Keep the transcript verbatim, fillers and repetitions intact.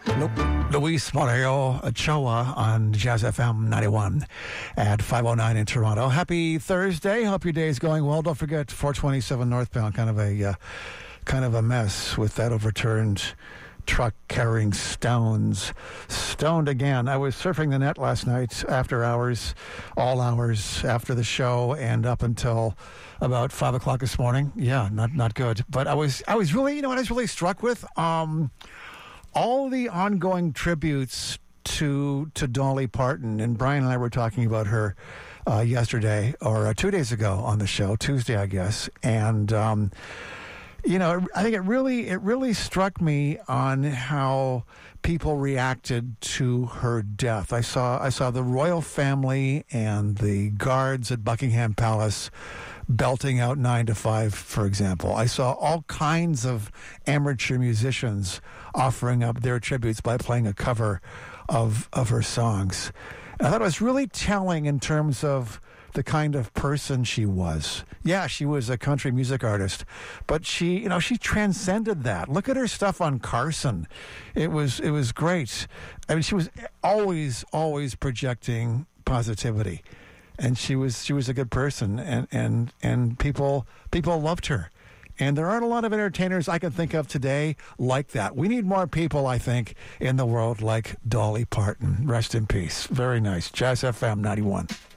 Luis Moreno Ochoa on Jazz F M ninety-one at five oh nine in Toronto. Happy Thursday. Hope your day is going well. Don't forget four twenty-seven northbound, kind of a uh, kind of a mess with that overturned truck carrying stones. Stoned again. I was surfing the net last night after hours, all hours after the show and up until about five o'clock this morning. Yeah, not not good. But I was I was really, you know what I was really struck with? Um all the ongoing tributes to to Dolly Parton, and Brian and I were talking about her uh, yesterday or uh, two days ago on the show, Tuesday, I guess, and um, you know, I think it really it really struck me on how people reacted to her death. I saw I saw the royal family and the guards at Buckingham Palace belting out Nine to Five, for example. I saw all kinds of amateur musicians offering up their tributes by playing a cover of of her songs. And I thought it was really telling in terms of the kind of person she was. Yeah, she was a country music artist, but she, you know, she transcended that. Look at her stuff on Carson. It was it was great. I mean, she was always always projecting positivity. And she was she was a good person, and, and and people people loved her. And there aren't a lot of entertainers I can think of today like that. We need more people, I think, in the world like Dolly Parton. Rest in peace. Very nice. Jazz F M ninety-one.